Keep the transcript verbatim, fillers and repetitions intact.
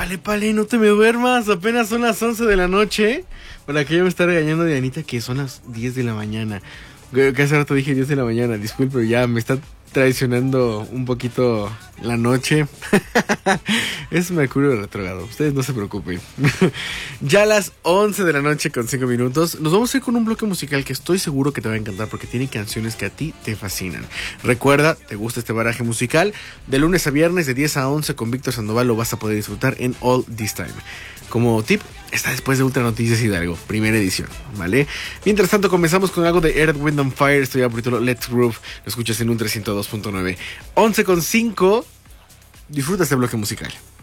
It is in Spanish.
Épale, pale, no te me duermas. Apenas son las once de la noche. Para que yo me esté regañando de Anita que son las diez de la mañana. Que hace rato dije diez de la mañana. Disculpe, ya me está traicionando un poquito la noche. Es Mercurio retrogrado. Ustedes no se preocupen. Ya a las once de la noche con cinco minutos. Nos vamos a ir con un bloque musical que estoy seguro que te va a encantar porque tiene canciones que a ti te fascinan. Recuerda, ¿te gusta este baraje musical? De lunes a viernes de diez a once con Víctor Sandoval lo vas a poder disfrutar en All This Time. Como tip, está después de Ultra Noticias Hidalgo, primera edición, ¿vale? Mientras tanto, comenzamos con algo de Earth, Wind and Fire. Estoy a por título Let's Groove. Lo escuchas en un trescientos dos punto nueve. once con cinco. Disfruta este bloque musical.